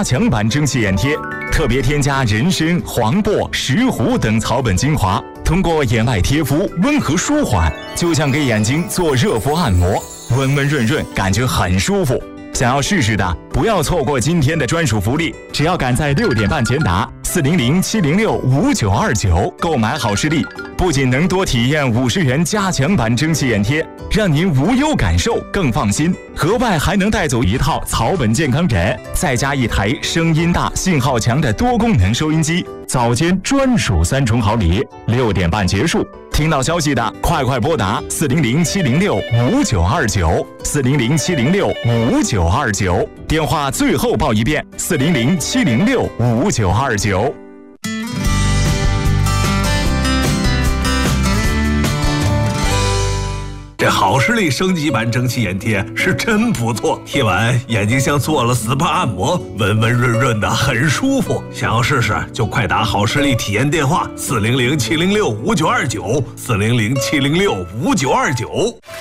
加强版蒸汽眼贴，特别添加人参、黄柏、石斛等草本精华，通过眼外贴敷温和舒缓，就像给眼睛做热敷按摩，温温润润，感觉很舒服。想要试试的，不要错过今天的专属福利，只要赶在6点半前打400-706-5929购买好视力，不仅能多体验50元加强版蒸汽眼贴，让您无忧感受更放心，额外还能带走一套草本健康枕，再加一台声音大、信号强的多功能收音机，早间专属3重好礼。6点半结束，听到消息的快拨打400-706-5929，400-706-5929，电话最后报一遍，400-706-5929。 这好视力升级版蒸汽眼贴是真不错，贴完眼睛像做了 SPA 按摩，温温润润的，很舒服。想要试试就快打好视力体验电话400-706-5929，400-706-5929。